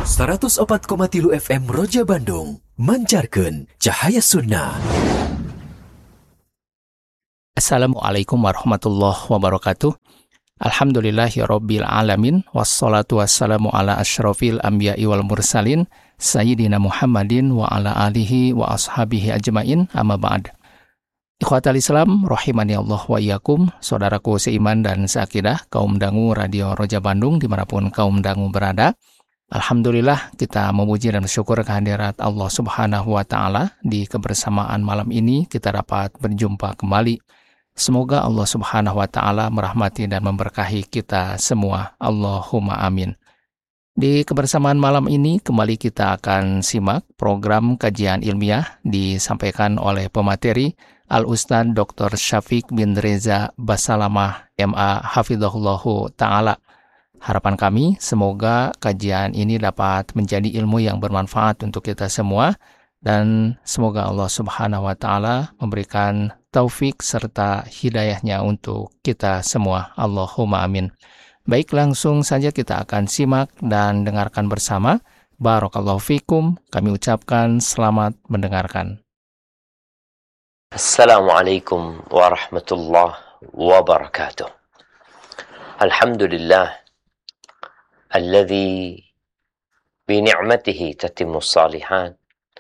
104,3 FM Roja Bandung mancarkeun cahaya sunnah. Assalamualaikum warahmatullahi wabarakatuh. Alhamdulillahirabbil alamin wassalatu wassalamu ala asyrafil anbiya'i wal mursalin sayyidina Muhammadin wa ala alihi wa ashabihi ajmain, amma ba'd. Ikhwatal Islam rahimani Allah wa iyyakum, saudaraku seiman dan seakidah kaum dangu Radio Roja Bandung dimanapun kaum dangu berada. Alhamdulillah kita memuji dan bersyukur kehadirat Allah Subhanahu wa taala di kebersamaan malam ini kita dapat berjumpa kembali. Semoga Allah Subhanahu wa taala merahmati dan memberkahi kita semua. Allahumma amin. Di kebersamaan malam ini kembali kita akan simak program kajian ilmiah disampaikan oleh pemateri Al-Ustadz Dr. Syafiq bin Reza Basalamah MA Hafidhahullahu Ta'ala. Harapan kami semoga kajian ini dapat menjadi ilmu yang bermanfaat untuk kita semua dan semoga Allah Subhanahu wa taala memberikan taufik serta hidayahnya untuk kita semua. Allahumma amin. Baik, langsung saja kita akan simak dan dengarkan bersama. Barakallahu fikum. Kami ucapkan selamat mendengarkan. Assalamualaikum warahmatullahi wabarakatuh. Alhamdulillah alladzi bi ni'matihi tatimmus salihat.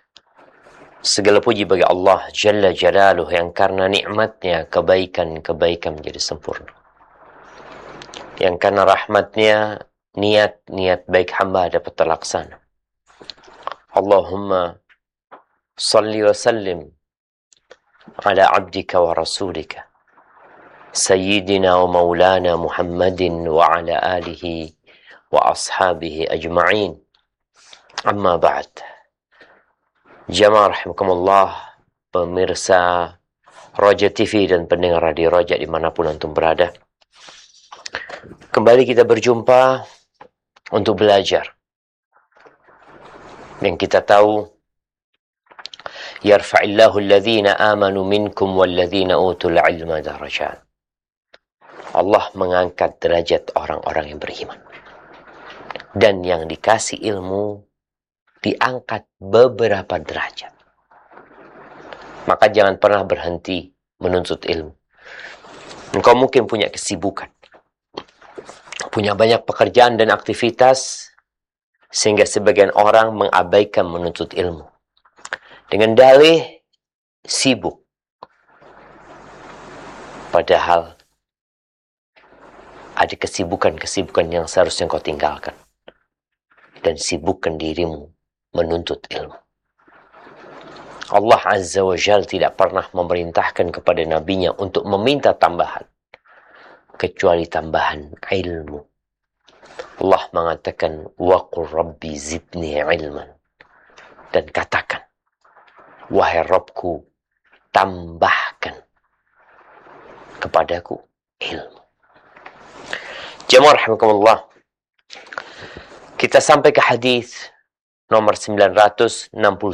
Segala puji bagi Allah Jalla Jalaluh yang karena nikmatnya kebaikan-kebaikan menjadi sempurna. Yang karena rahmatnya niat-niat baik hamba dapat terlaksana. Allahumma salli wa sallim ala abdika wa rasulika sayyidina wa maulana Muhammadin wa ala alihi wa ashabihi ajma'in. Amma ba'd. Jamaah rahimakumullah, pemirsa Roja TV dan pendengar Radio Roja dimanapun antum berada. Kembali kita berjumpa untuk belajar. Dan kita tahu yarfa'illahu alladhina amanu minkum walladhina utul ilma darajat. Allah mengangkat derajat orang-orang yang beriman. Dan yang dikasih ilmu diangkat beberapa derajat. Maka jangan pernah berhenti menuntut ilmu. Engkau mungkin punya kesibukan, punya banyak pekerjaan dan aktivitas, sehingga sebagian orang mengabaikan menuntut ilmu. Dengan dalih sibuk. Padahal ada kesibukan-kesibukan yang seharusnya kau tinggalkan. Dan sibukkan dirimu menuntut ilmu. Allah Azza wa Jalla tidak pernah memerintahkan kepada nabinya untuk meminta tambahan. Kecuali tambahan ilmu. Allah mengatakan, وَقُلْ رَبِّ زِدْنِي عِلْمًا. Dan katakan, wahai Rabbku, tambahkan kepadaku ilmu. Jamaah rahimakumullah. Kita sampai ke hadis nomor 963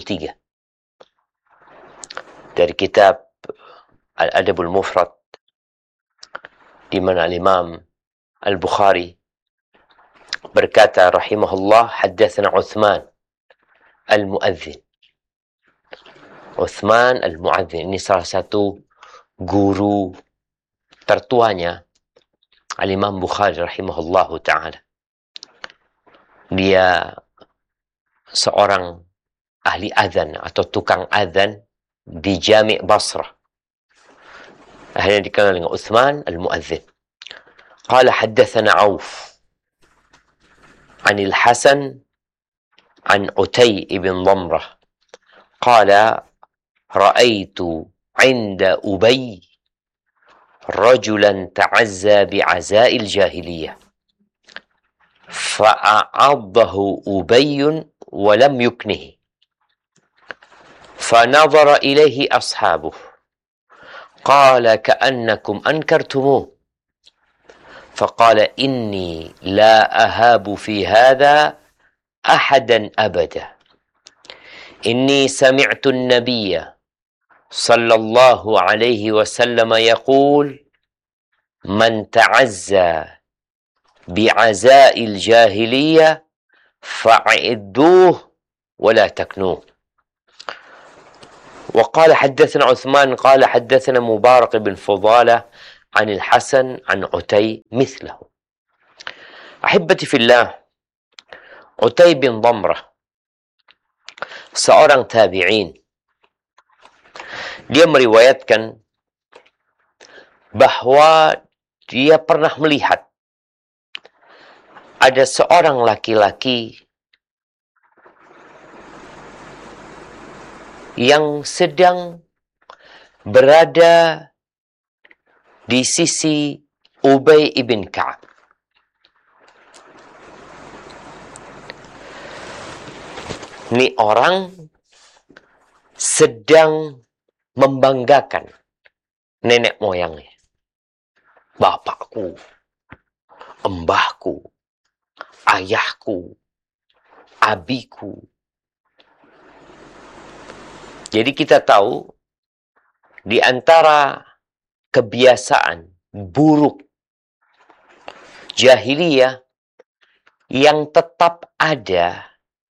dari kitab Al-Adabul Mufrad, di mana Imam Al-Bukhari berkata rahimahullah, haddatsana Utsman Al-Muadzin. Utsman Al-Muadzin ini salah satu guru tertuanya Al-Imam Bukhari rahimahullahu ta'ala. Dia seorang ahli adzan atau tukang adzan di Jami' Basrah. Akhirnya dikenal dengan Utsman Al-Muadzin. Qala haddatsana Auf عن الحسن عن عتي بن ضمرة قال رأيت عند أبي رجلا تعزى بعزاء الجاهلية فأعضه أبي ولم يكنه فنظر إليه أصحابه قال كأنكم أنكرتموه فقال إني لا أهاب في هذا أحدا أبدا إني سمعت النبي صلى الله عليه وسلم يقول من تعزى بعزاء الجاهلية فأعدوه ولا تكنوه. وقال حدثنا عثمان قال حدثنا مبارك بن فضالة عن الحسن عن عتي مثله. Ahibati fillah, Utai bin Dhamrah, seorang tabi'in, dia meriwayatkan bahwa dia pernah melihat ada seorang laki-laki yang sedang berada di sisi Ubay ibn Ka'ab. Ini orang sedang membanggakan nenek moyangnya. Bapakku, embahku, ayahku, abiku. Jadi kita tahu di antara kebiasaan buruk jahiliyah yang tetap ada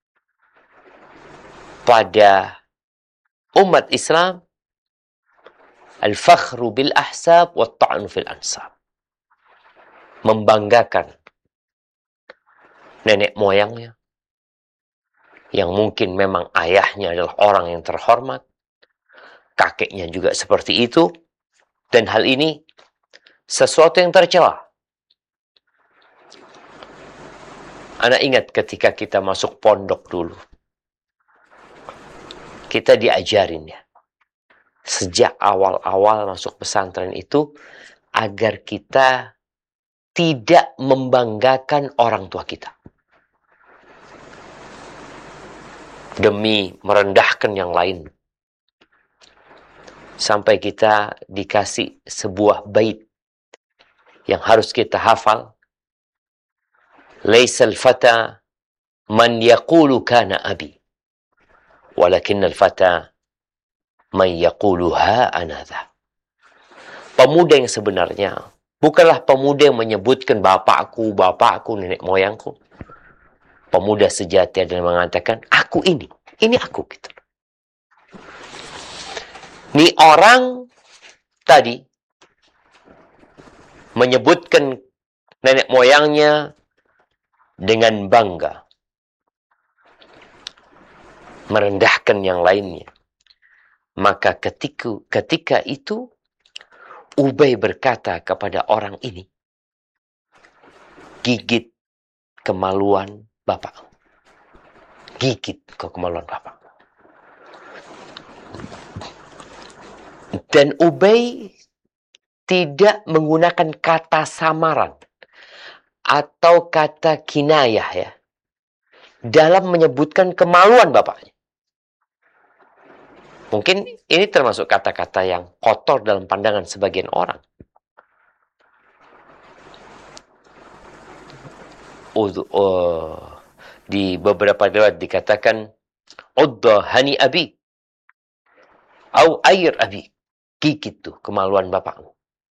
pada umat Islam, al-fakhru bil ahsab wa ta'nu fil ansab. Membanggakan nenek moyangnya, yang mungkin memang ayahnya adalah orang yang terhormat, kakeknya juga seperti itu, dan hal ini sesuatu yang tercela. Ana ingat ketika kita masuk pondok dulu, kita diajarin ya, sejak awal-awal masuk pesantren itu, agar kita tidak membanggakan orang tua kita. Demi merendahkan yang lain. Sampai kita dikasih sebuah bait yang harus kita hafal. Laisal fata man yaqulu kana abi. Walakinnal fata man yaqulu ha anadha. Pemuda yang sebenarnya bukanlah pemuda yang menyebutkan bapakku, nenek moyangku. Pemuda sejati adalah mengatakan, aku ini aku gitu. Ini orang tadi menyebutkan nenek moyangnya dengan bangga, merendahkan yang lainnya. Maka ketika itu Ubay berkata kepada orang ini, gigit kemaluan bapak. Gigit kemaluan bapak. Dan Ubay tidak menggunakan kata samaran atau kata kinayah ya, dalam menyebutkan kemaluan bapaknya. Mungkin ini termasuk kata-kata yang kotor dalam pandangan sebagian orang. Di beberapa riwayat dikatakan, udda hani abi, au air abi. Gigit tuh kemaluan bapakmu.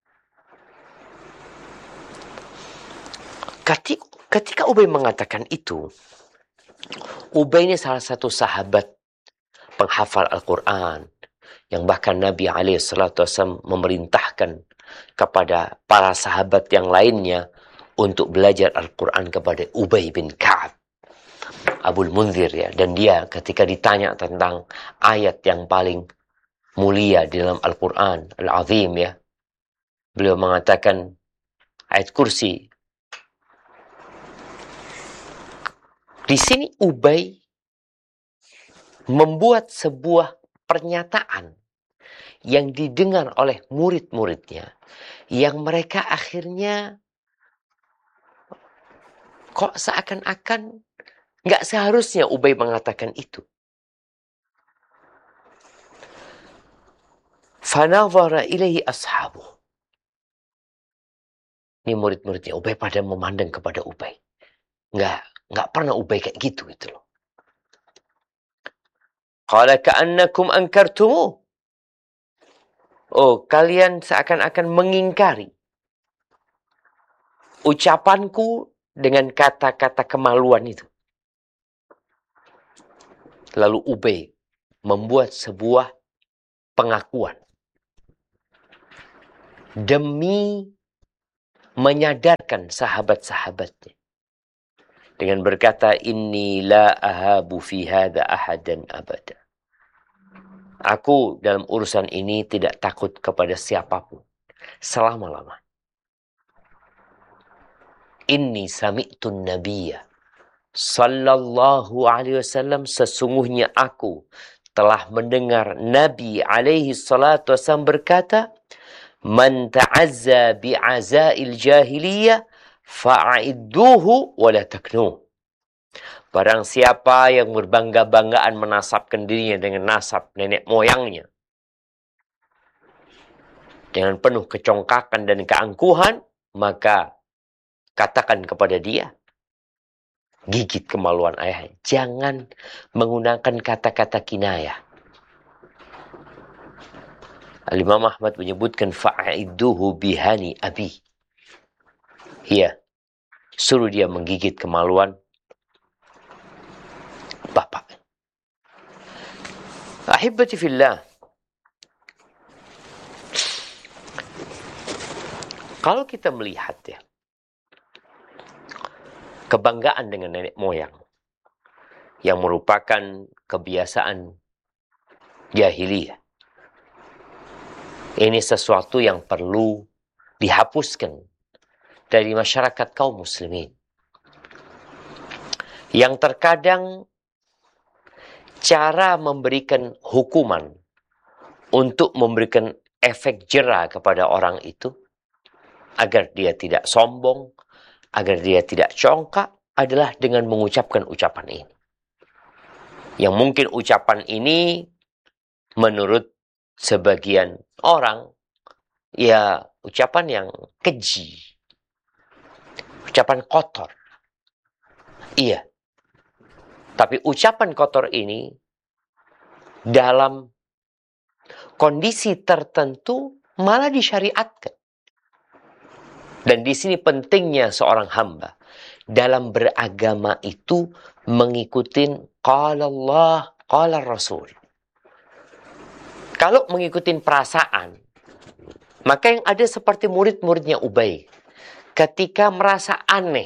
Ketika Ubay mengatakan itu, Ubay ini salah satu sahabat penghafal Al-Quran, yang bahkan Nabi SAW memerintahkan kepada para sahabat yang lainnya untuk belajar Al-Quran kepada Ubay bin Ka'ab, Abul Munzir ya. Dan dia ketika ditanya tentang ayat yang paling mulia di dalam Al-Quran Al-Azim ya, beliau mengatakan ayat kursi. Di sini Ubay membuat sebuah pernyataan yang didengar oleh murid-muridnya, yang mereka akhirnya kok seakan-akan nggak seharusnya Ubay mengatakan itu. Fanadhara ilaihi ashabuh. Ini murid-muridnya Ubay pada memandang kepada Ubay. Nggak pernah Ubay kayak gitu loh. Qala ka'annakum ankartumu. Oh, kalian seakan-akan mengingkari ucapanku dengan kata-kata kemaluan itu. Lalu Ubay membuat sebuah pengakuan demi menyadarkan sahabat-sahabatnya dengan berkata, inni la ahabu fi hadha ahadan abada. Aku dalam urusan ini tidak takut kepada siapapun selama-lama. Inni sami'tun nabiyya sallallahu alaihi wasallam, sesungguhnya aku telah mendengar Nabi alaihi salatu wasallam berkata, man ta'azza bi'azail jahiliyah fa'idduhu wa la taknuh. Barang siapa yang berbangga-banggaan menasabkan dirinya dengan nasab nenek moyangnya dengan penuh kecongkakan dan keangkuhan, maka katakan kepada dia, gigit kemaluan ayahnya. Jangan menggunakan kata-kata kinayah. Al-Imam Ahmad menyebutkan fa'idduhu bihani abi. Iya, suruh dia menggigit kemaluan bapak. Ahibbati fillah. Kalau kita melihat ya, kebanggaan dengan nenek moyang yang merupakan kebiasaan jahiliyah, ini sesuatu yang perlu dihapuskan dari masyarakat kaum muslimin. Yang terkadang cara memberikan hukuman untuk memberikan efek jera kepada orang itu agar dia tidak sombong, agar dia tidak congkak, adalah dengan mengucapkan ucapan ini. Yang mungkin ucapan ini menurut sebagian orang ya ucapan yang keji, ucapan kotor. Iya. Tapi ucapan kotor ini dalam kondisi tertentu malah disyariatkan. Dan di sini pentingnya seorang hamba dalam beragama itu mengikuti qala Allah, qala Rasul. Kalau mengikuti perasaan, maka yang ada seperti murid-muridnya Ubay. Ketika merasa aneh,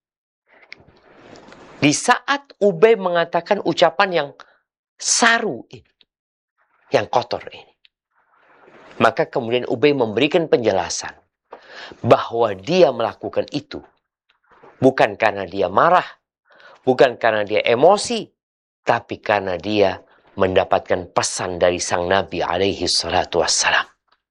di saat Ubay mengatakan ucapan yang saru ini, yang kotor ini, maka kemudian Ubay memberikan penjelasan bahwa dia melakukan itu bukan karena dia marah, bukan karena dia emosi, tapi karena dia mendapatkan pesan dari sang Nabi alaihi salatu wassalam.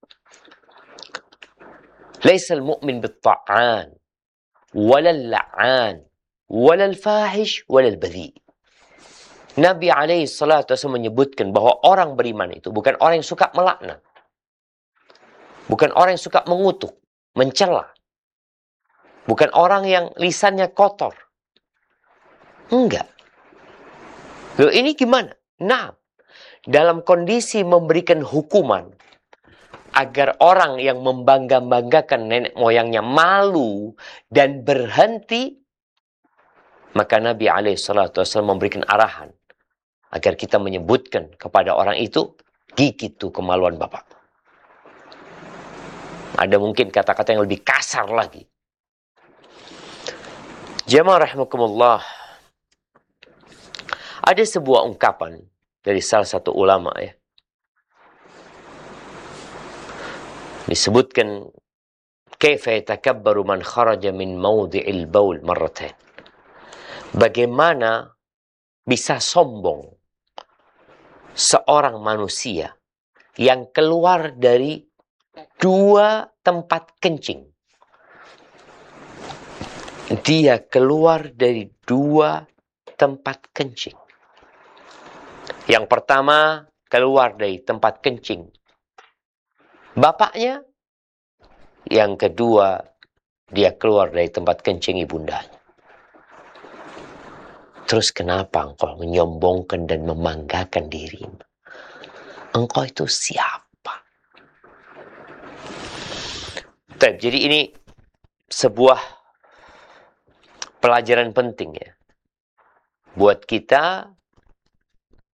Laisal mu'min bit-ta'an, walal la'an, walal fahish, walal badhi. Nabi alaihi salatu wassalam menyebutkan bahwa orang beriman itu bukan orang yang suka melaknat, bukan orang yang suka mengutuk, mencela, bukan orang yang lisannya kotor. Enggak. Loh, ini gimana? Nah, dalam kondisi memberikan hukuman agar orang yang membangga-banggakan nenek moyangnya malu dan berhenti, maka Nabi SAW memberikan arahan agar kita menyebutkan kepada orang itu, gigit tuh kemaluan bapak. Ada mungkin kata-kata yang lebih kasar lagi. Jamaah rahimakumullah. Ada sebuah ungkapan dari salah satu ulama ya. Disebutkan kaifa yatakabbaru man kharaja min mawdi'il baul marratain. Bagaimana bisa sombong seorang manusia yang keluar dari dua tempat kencing. Dia keluar dari dua tempat kencing. Yang pertama, keluar dari tempat kencing bapaknya. Yang kedua, dia keluar dari tempat kencing ibundanya. Terus kenapa engkau menyombongkan dan membanggakan dirimu? Engkau itu siapa? Jadi ini sebuah pelajaran penting ya buat kita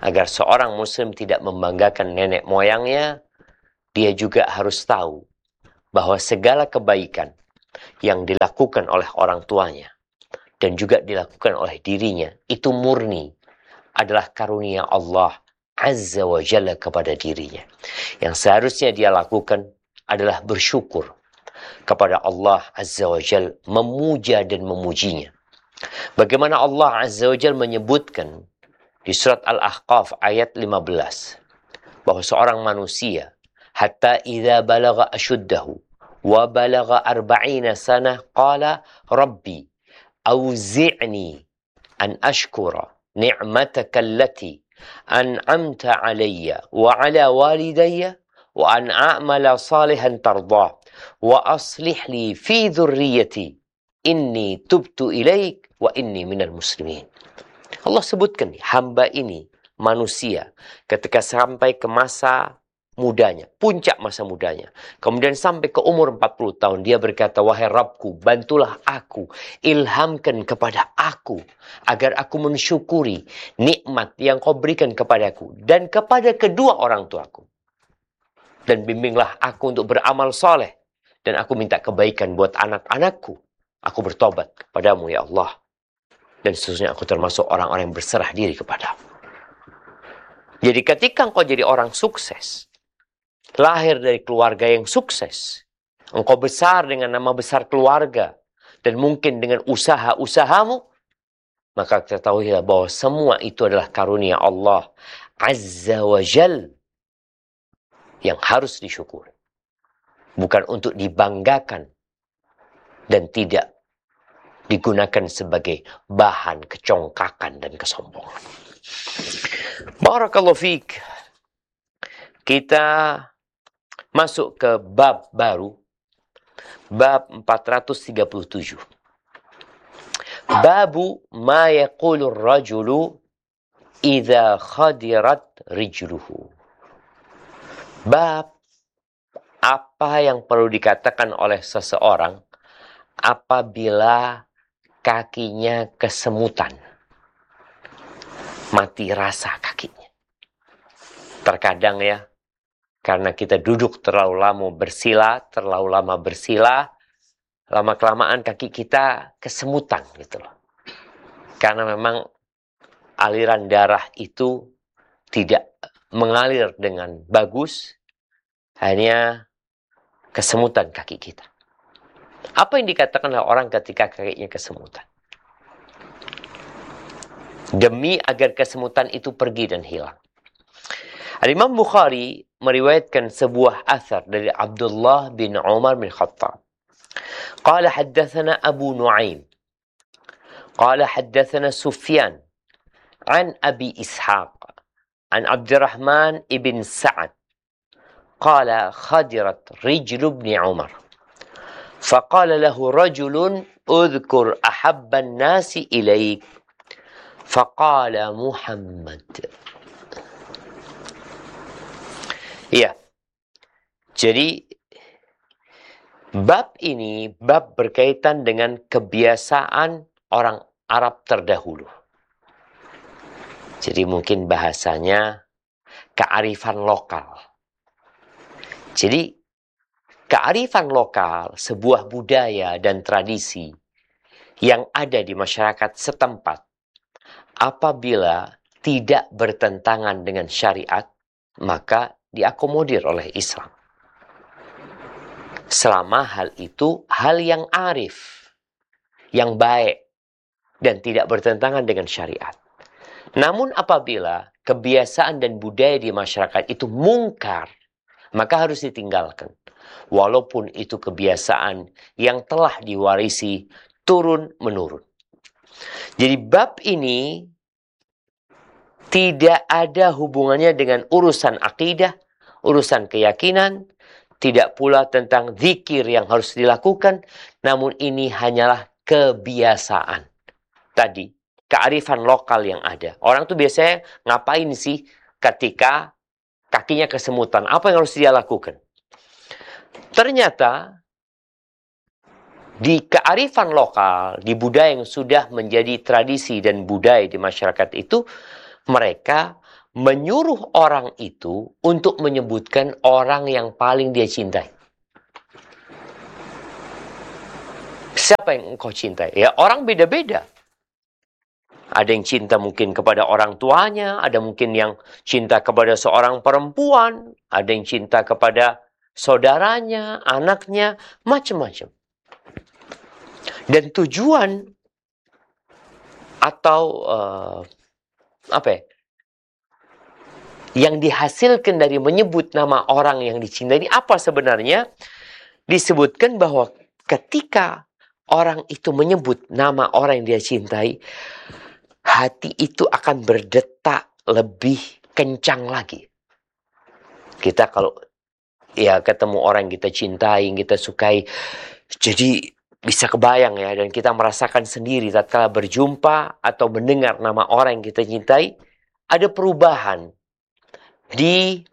Agar seorang muslim tidak membanggakan nenek moyangnya, dia juga harus tahu bahwa segala kebaikan yang dilakukan oleh orang tuanya dan juga dilakukan oleh dirinya, itu murni adalah karunia Allah Azza wa Jalla kepada dirinya. Yang seharusnya dia lakukan adalah bersyukur kepada Allah Azza wa Jalla, memuja dan memujinya. Bagaimana Allah Azza wa Jalla menyebutkan di surat Al-Ahqaf ayat 15 bahwa seorang manusia hatta idza balagha ashuddahu wa balagha 40 sanah qala rabbi auzi'ni an ashkura ni'mataka allati an'amta alayya wa ala walidayya wa an a'mala salihan tardah wa aslih li fi dhurriyyati inni tubtu ilaik wa inni minal muslimin. Allah sebutkan hamba ini, manusia, ketika sampai ke masa mudanya, puncak masa mudanya, kemudian sampai ke umur 40 tahun, dia berkata, wahai Rabbku, bantulah aku, ilhamkan kepada aku, agar aku mensyukuri nikmat yang kau berikan kepadaku, dan kepada kedua orang tuaku. Dan bimbinglah aku untuk beramal soleh, dan aku minta kebaikan buat anak-anakku. Aku bertobat kepadamu, ya Allah. Dan seterusnya aku termasuk orang-orang yang berserah diri kepadamu. Jadi ketika engkau jadi orang sukses, lahir dari keluarga yang sukses, engkau besar dengan nama besar keluarga, dan mungkin dengan usaha-usahamu, maka ketahuilah bahwa semua itu adalah karunia Allah Azza wa Jal yang harus disyukuri. Bukan untuk dibanggakan dan tidak digunakan sebagai bahan kecongkakan dan kesombongan. Barakallahu fiik. Kita masuk ke bab baru, bab 437. Babu ma yaqulu ar-rajulu idza khadirat rijluhu. Bab apa yang perlu dikatakan oleh seseorang apabila kakinya kesemutan, mati rasa kakinya. Terkadang ya, karena kita duduk terlalu lama bersila, lama-kelamaan kaki kita kesemutan gitu loh. Karena memang aliran darah itu tidak mengalir dengan bagus, hanya kesemutan kaki kita. Apa yang dikatakan oleh orang ketika kakinya kesemutan? Demi agar kesemutan itu pergi dan hilang. Al-Imam Bukhari meriwayatkan sebuah athar dari Abdullah bin Umar bin Khattab. Qala haddathana Abu Nuaim. Qala haddathana Sufyan. An Abi Ishaq. An Abdurrahman ibn Sa'ad. Qala khadirat rijlu ibn Umar. فقال له رجل اذكر أحب الناس إليك فقال محمد. Ya, jadi bab ini bab berkaitan dengan kebiasaan orang Arab terdahulu. Jadi mungkin bahasanya kearifan lokal. Jadi kearifan lokal, sebuah budaya dan tradisi yang ada di masyarakat setempat apabila tidak bertentangan dengan syariat, maka diakomodir oleh Islam. Selama hal itu hal yang arif, yang baik, dan tidak bertentangan dengan syariat. Namun apabila kebiasaan dan budaya di masyarakat itu mungkar, maka harus ditinggalkan. Walaupun itu kebiasaan yang telah diwarisi turun-menurun. Jadi bab ini tidak ada hubungannya dengan urusan akidah, urusan keyakinan, tidak pula tentang zikir yang harus dilakukan, namun ini hanyalah kebiasaan. Tadi, kearifan lokal yang ada. Orang tuh biasanya ngapain sih ketika kakinya kesemutan? Apa yang harus dia lakukan? Ternyata di kearifan lokal, di budaya yang sudah menjadi tradisi dan budaya di masyarakat itu, mereka menyuruh orang itu untuk menyebutkan orang yang paling dia cintai. Siapa yang engkau cintai? Ya, orang beda-beda. Ada yang cinta mungkin kepada orang tuanya, ada mungkin yang cinta kepada seorang perempuan, ada yang cinta kepada saudaranya, anaknya, macam-macam. Dan tujuan atau yang dihasilkan dari menyebut nama orang yang dicintai ini apa sebenarnya? Disebutkan bahwa ketika orang itu menyebut nama orang yang dia cintai, hati itu akan berdetak lebih kencang lagi. Kita kalau ketemu orang yang kita cintai, yang kita sukai, jadi bisa kebayang ya, dan kita merasakan sendiri tatkala berjumpa atau mendengar nama orang yang kita cintai, ada perubahan di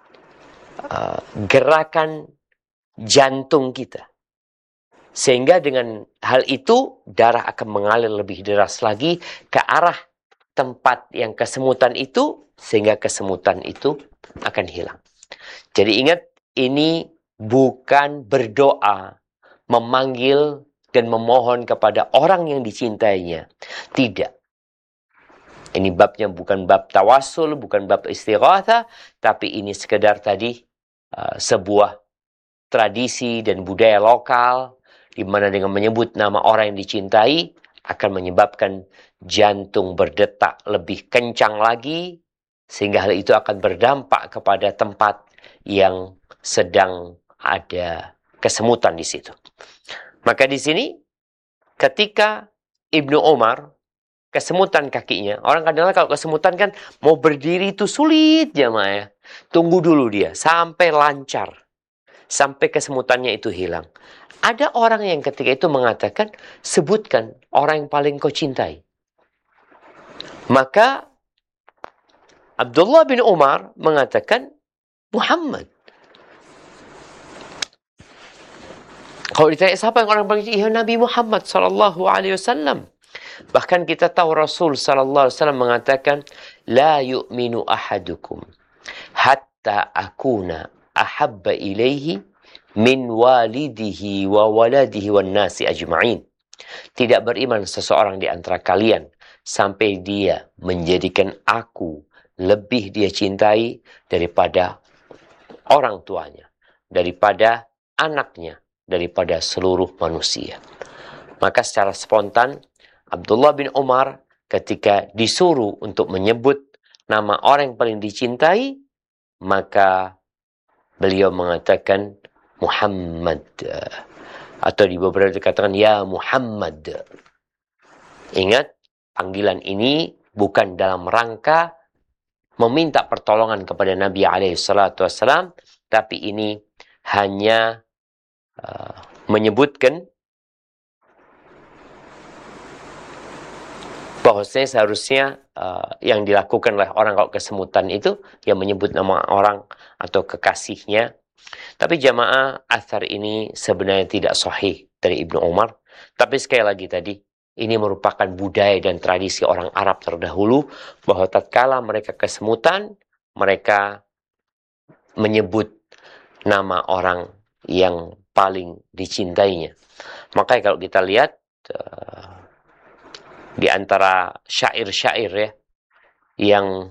gerakan jantung kita. Sehingga dengan hal itu, darah akan mengalir lebih deras lagi ke arah tempat yang kesemutan itu, sehingga kesemutan itu akan hilang. Jadi ingat, ini bukan berdoa, memanggil dan memohon kepada orang yang dicintainya. Tidak. Ini babnya bukan bab tawassul, bukan bab istighatsah, tapi ini sekedar tadi sebuah tradisi dan budaya lokal, di mana dengan menyebut nama orang yang dicintai akan menyebabkan jantung berdetak lebih kencang lagi, sehingga hal itu akan berdampak kepada tempat yang sedang ada kesemutan di situ. Maka di sini ketika Ibnu Umar kesemutan kakinya, orang kadang-kadang kalau kesemutan kan mau berdiri itu sulit jemaah ya. Tunggu dulu dia sampai lancar, sampai kesemutannya itu hilang. Ada orang yang ketika itu mengatakan, sebutkan orang yang paling kau cintai. Maka Abdullah bin Umar mengatakan Muhammad. Kalau ditanya siapa yang orang paling cintai, ya Nabi Muhammad sallallahu alaihi wasallam. Bahkan kita tahu Rasul sallallahu alaihi wasallam mengatakan, la yu'minu ahadukum hatta akuna ahabba ilaihi min walidihi wa waladihi wan nasi ajma'in. Tidak beriman seseorang di antara kalian sampai dia menjadikan aku lebih dia cintai daripada orang tuanya, daripada anaknya, daripada seluruh manusia. Maka secara spontan Abdullah bin Umar ketika disuruh untuk menyebut nama orang yang paling dicintai, maka beliau mengatakan Muhammad, atau di beberapa dikatakan ya Muhammad. Ingat, panggilan ini bukan dalam rangka meminta pertolongan kepada Nabi SAW, tapi ini hanya menyebutkan bahwasanya seharusnya yang dilakukan oleh orang kalau kesemutan itu yang menyebut nama orang atau kekasihnya. Tapi jamaah, athar ini sebenarnya tidak sahih dari Ibnu Umar. Tapi sekali lagi tadi, ini merupakan budaya dan tradisi orang Arab terdahulu, bahwa tatkala mereka kesemutan, mereka menyebut nama orang yang paling dicintainya. Makanya kalau kita lihat di antara syair-syair ya, yang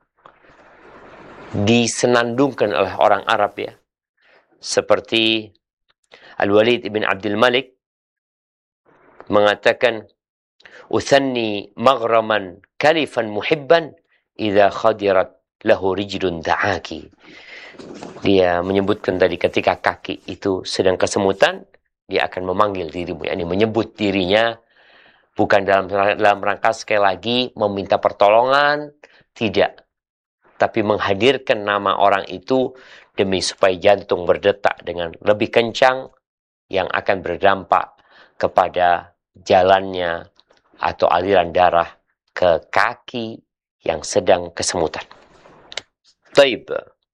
disenandungkan oleh orang Arab ya, seperti Al-Walid ibn Abdul Malik mengatakan, Uthanni maghraman kalifan muhibban idza khadirat lahu rijlun da'aki. Dia menyebutkan tadi ketika kaki itu sedang kesemutan, dia akan memanggil dirimu, yakni menyebut dirinya, bukan dalam rangka sekali lagi meminta pertolongan, tidak, tapi menghadirkan nama orang itu demi supaya jantung berdetak dengan lebih kencang, yang akan berdampak kepada jalannya atau aliran darah ke kaki yang sedang kesemutan. Taib.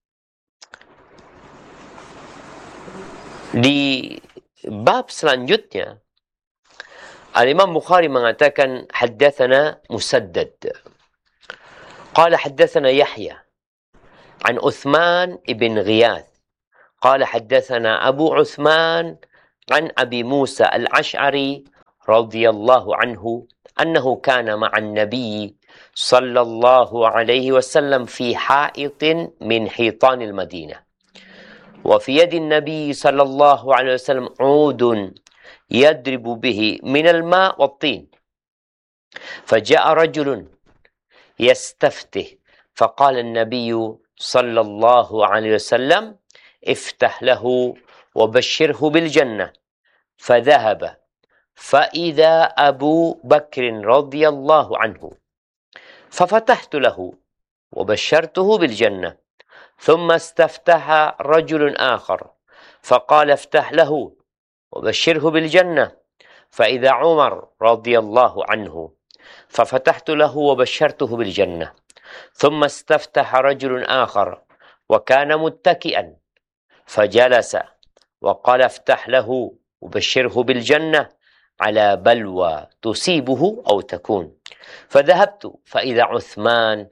Di bab selanjutnya, Al-Imam Bukhari mengatakan, Haddathana Musaddad. قال حدثنا يحيى عن عثمان بن غياث قال حدثنا أبو عثمان عن أبي موسى الأشعري رضي الله عنه أنه كان مع النبي صلى الله عليه وسلم في حائط من حيطان المدينة وفي يد النبي صلى الله عليه وسلم عود يضرب به من الماء والطين فجاء رجل يستفتح فقال النبي صلى الله عليه وسلم افتح له وبشره بالجنة فذهب فإذا أبو بكر رضي الله عنه ففتحت له وبشرته بالجنة ثم استفتح رجل آخر فقال افتح له وبشره بالجنة فإذا عمر رضي الله عنه ففتحت له وبشرته بالجنة ثم استفتح رجل آخر وكان متكئا فجلس وقال افتح له وبشره بالجنة على بلوى تصيبه أو تكون فذهبت فإذا عثمان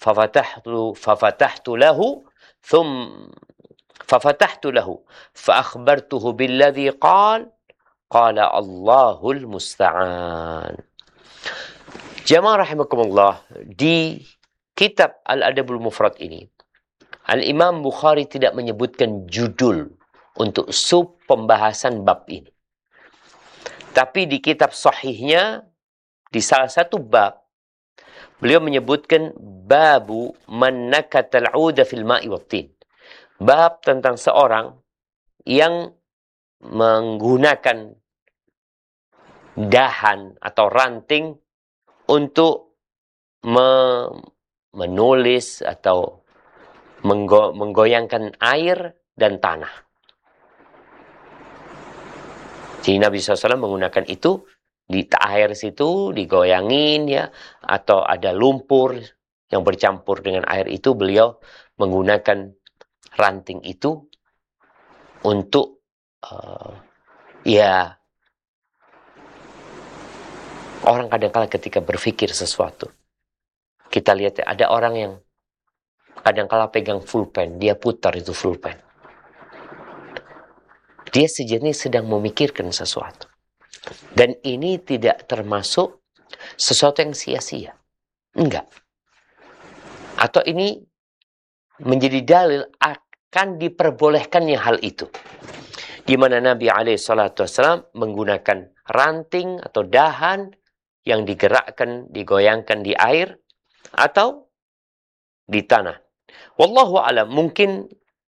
ففتحت له فأخبرته بالذي قال الله المستعان. Jamaah rahimakumullah, di kitab Al-Adabul Mufrad ini Al-Imam Bukhari tidak menyebutkan judul untuk sub pembahasan bab ini. Tapi di kitab sahihnya, di salah satu bab, beliau menyebutkan babu man nakatal 'uda fil ma'i wattin. Bab tentang seorang yang menggunakan dahan atau ranting untuk menulis atau menggoyangkan air dan tanah. Jadi Nabi SAW menggunakan itu, di air situ digoyangin ya, atau ada lumpur yang bercampur dengan air itu, beliau menggunakan ranting itu untuk orang kadang-kala ketika berpikir sesuatu. Kita lihat ada orang yang kadang-kala pegang pulpen, dia putar itu pulpen. Dia sejenis sedang memikirkan sesuatu. Dan ini tidak termasuk sesuatu yang sia-sia. Enggak. Atau ini menjadi dalil akan diperbolehkannya hal itu. Di mana Nabi SAW menggunakan ranting atau dahan yang digerakkan, digoyangkan di air atau di tanah. Wallahu a'lam, mungkin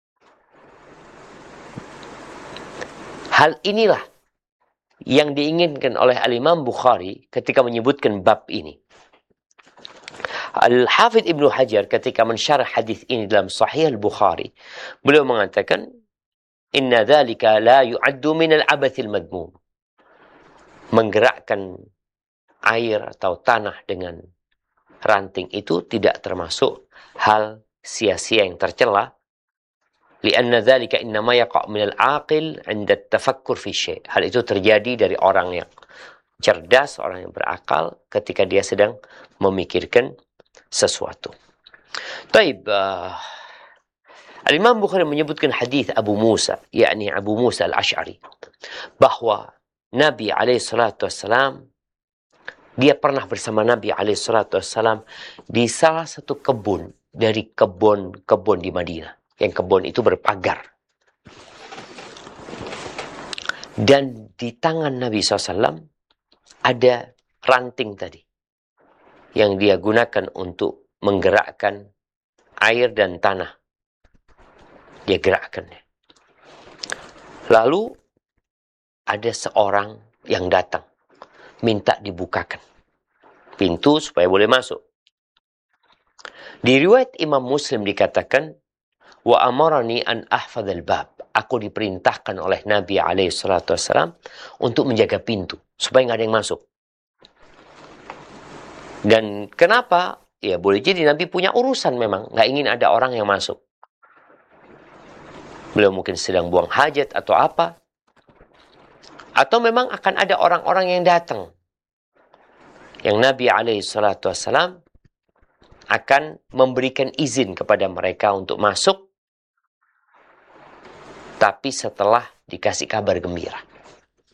hal inilah yang diinginkan oleh Al-Imam Bukhari ketika menyebutkan bab ini. Al-Hafidh Ibnu Hajar ketika mensyarah hadis ini dalam Sahih Al-Bukhari, beliau mengatakan, "Inna dzalika la yu'addu min al-'abathil madmum." Menggerakkan air atau tanah dengan ranting itu tidak termasuk hal sia-sia yang tercela. Lianna dzalika innama yaqa' min al-'aqil 'inda at-tafakkur fi syai'. Hal itu terjadi dari orang yang cerdas, orang yang berakal ketika dia sedang memikirkan sesuatu. Taib, Al-Imam Bukhari menyebutkan hadis Abu Musa, yakni Abu Musa Al-Ash'ari, bahwa Nabi SAW, dia pernah bersama Nabi SAW di salah satu kebun dari kebun-kebun di Madinah. Yang kebun itu berpagar. Dan di tangan Nabi SAW ada ranting tadi, yang dia gunakan untuk menggerakkan air dan tanah. Dia gerakkannya. Lalu ada seorang yang datang, minta dibukakan pintu supaya boleh masuk. Di riwayat Imam Muslim dikatakan, wa amarani an ahfadzal bab. Aku diperintahkan oleh Nabi SAW untuk menjaga pintu supaya nggak ada yang masuk. Dan kenapa? Ya boleh jadi Nabi punya urusan memang, nggak ingin ada orang yang masuk. Beliau mungkin sedang buang hajat atau apa. Atau memang akan ada orang-orang yang datang, yang Nabi SAW akan memberikan izin kepada mereka untuk masuk, tapi setelah dikasih kabar gembira.